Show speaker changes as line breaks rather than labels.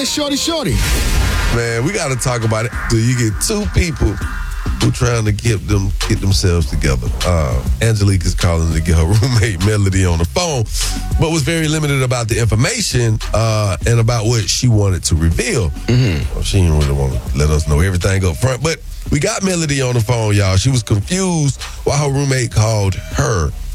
Shorty?
Man, we got to talk about it. So you get two people who trying to get themselves together. Angelique is calling to get her roommate Melody on the phone, but was very limited about the information and about what she wanted to reveal. Well, she didn't really want to let us know everything up front, but we got Melody on the phone, y'all. She was confused why her roommate called her